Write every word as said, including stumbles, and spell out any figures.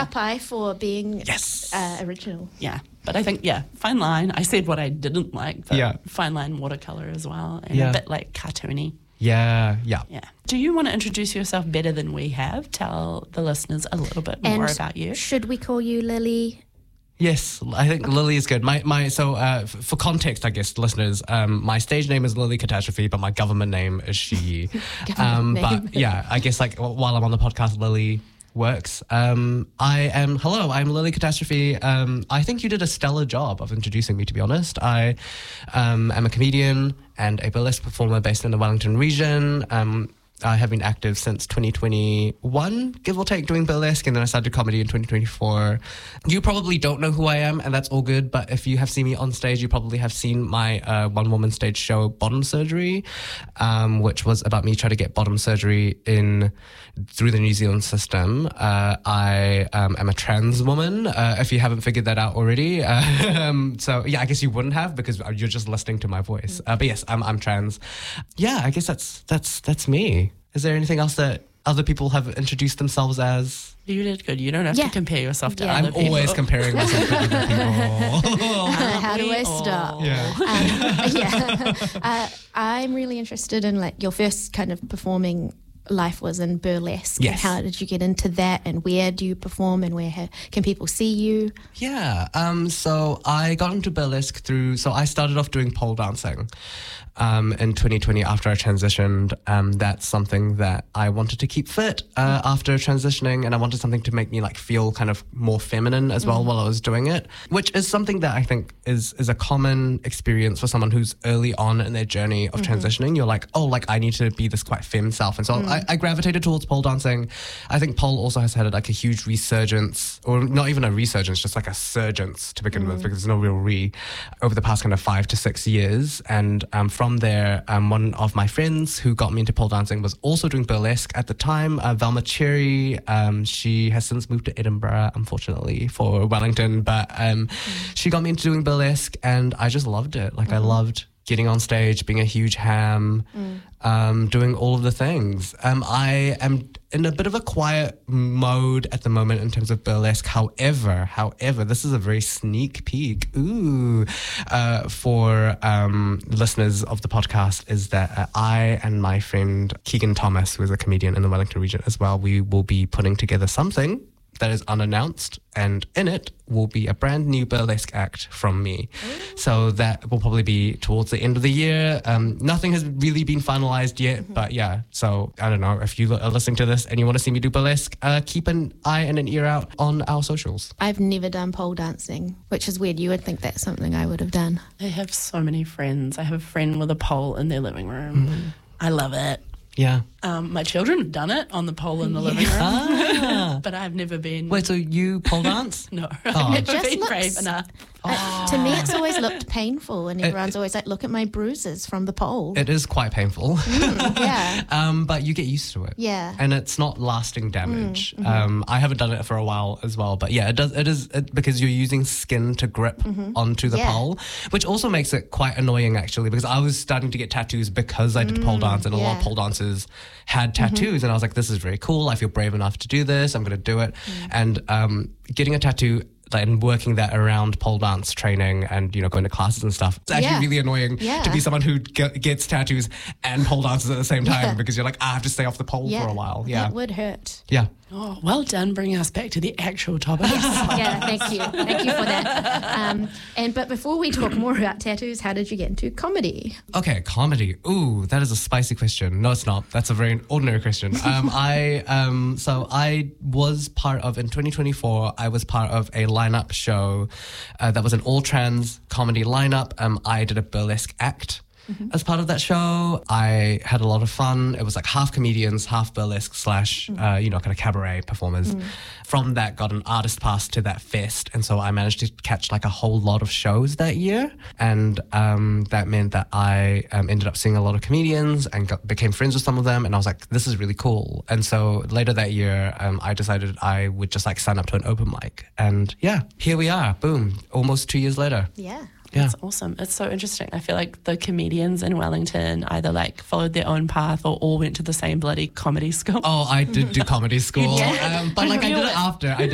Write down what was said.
Kapai for being yes. uh, original. Yeah. But I think, yeah, fine line. I said what I didn't like, the yeah. fine line watercolour as well, and yeah. a bit like cartoony. Yeah, yeah. Yeah. Do you want to introduce yourself better than we have? Tell the listeners a little bit more and about you. Should we call you Lily? Yes, I think Lily is good. My my so uh, f- for context, I guess listeners, um, my stage name is Lily Catastrophe, but my government name is She. um, name. But yeah, I guess like while I'm on the podcast, Lily works. Um, I am hello. I'm Lily Catastrophe. Um, I think you did a stellar job of introducing me. To be honest, I um, am a comedian and a burlesque performer based in the Wellington region. Um, I have been active since twenty twenty-one, give or take, doing burlesque, and then I started comedy in twenty twenty-four. You probably don't know who I am, and that's all good, but if you have seen me on stage, you probably have seen my uh, one-woman stage show, Bottom Surgery, um, which was about me trying to get bottom surgery in through the New Zealand system. Uh, I um, am a trans woman, uh, if you haven't figured that out already. Um, so, yeah, I guess you wouldn't have because you're just listening to my voice. Uh, but yes, I'm, I'm trans. Yeah, I guess that's that's that's me. Is there anything else that other people have introduced themselves as? You did good. You don't have yeah. to compare yourself to yeah. other I'm people. always comparing myself to other people. Uh, how do I start? Yeah. Um, yeah. Uh, I'm really interested in like your first kind of performing life was in burlesque. Yes. How did you get into that, and where do you perform, and where ha- can people see you? Yeah, um, so I got into burlesque through, so I started off doing pole dancing um, in twenty twenty after I transitioned. Um, that's something that I wanted to keep fit uh, after transitioning, and I wanted something to make me like feel kind of more feminine as well mm. while I was doing it, which is something that I think is is a common experience for someone who's early on in their journey of mm-hmm. transitioning. You're like, oh, like I need to be this quite femme self, and so mm. I, I gravitated towards pole dancing. I think pole also has had like a huge resurgence, or not even a resurgence, just like a surgence to begin mm. with, because there's no real re over the past kind of five to six years. And um, from there, um, one of my friends who got me into pole dancing was also doing burlesque at the time, uh, Velma Cherry. Um, she has since moved to Edinburgh, unfortunately, for Wellington, but um, mm. she got me into doing burlesque, and I just loved it. Like mm. I loved getting on stage, being a huge ham, mm. um, doing all of the things. Um, I am in a bit of a quiet mode at the moment in terms of burlesque. However, however, this is a very sneak peek, ooh, uh, for um, listeners of the podcast, is that uh, I and my friend Keegan Thomas, who is a comedian in the Wellington region as well, we will be putting together something that is unannounced, and in it will be a brand new burlesque act from me. Ooh. So that will probably be towards the end of the year. Um, nothing has really been finalized yet, mm-hmm. but yeah. So I don't know, if you are listening to this and you want to see me do burlesque, uh, keep an eye and an ear out on our socials. I've never done pole dancing, which is weird. You would think that's something I would have done. I have so many friends. I have a friend with a pole in their living room. Mm-hmm. I love it. Yeah. Um, my children have done it on the pole in the yeah. living room, ah. but I've never been. Wait, so you pole dance? No, oh. I've never it just been looks, brave enough. Uh, to me, it's always looked painful, and everyone's it, always like, "Look at my bruises from the pole." It is quite painful. Mm, yeah. um, but you get used to it. Yeah. And it's not lasting damage. Mm, mm-hmm. Um, I haven't done it for a while as well, but yeah, it does. It is it, because you're using skin to grip mm-hmm. onto the yeah. pole, which also makes it quite annoying actually. Because I was starting to get tattoos because I did mm, pole dance, and a yeah. lot of pole dancers had tattoos, mm-hmm. and I was like, "This is very cool. I feel brave enough to do this. I'm going to do it." Mm. And um, getting a tattoo, like, and working that around pole dance training and, you know, going to classes and stuff. It's actually yeah. really annoying yeah. to be someone who get, gets tattoos and pole dances at the same time yeah. because you're like, I have to stay off the pole yeah. for a while. Yeah. That would hurt. Yeah. Oh, well done bringing us back to the actual topic. Yes. Yeah, thank you. Thank you for that. Um, and But before we talk more about tattoos, how did you get into comedy? Okay, comedy. Ooh, that is a spicy question. No, it's not. That's a very ordinary question. Um, I um, So I was part of, in twenty twenty-four, I was part of a lineup show uh, that was an all-trans comedy lineup. Um, I did a burlesque act. Mm-hmm. As part of that show, I had a lot of fun. It was like half comedians, half burlesque slash, mm. uh, you know, kind of cabaret performers. Mm. From that, got an artist pass to that fest. And so I managed to catch like a whole lot of shows that year. And um, that meant that I um, ended up seeing a lot of comedians and got, became friends with some of them. And I was like, this is really cool. And so later that year, um, I decided I would just like sign up to an open mic. And yeah, here we are. Boom. Almost two years later. Yeah. Yeah. It's awesome. It's so interesting. I feel like the comedians in Wellington either like followed their own path or all went to the same bloody comedy school. Oh, I did do comedy school. Yeah. Um, but like I did it after. I did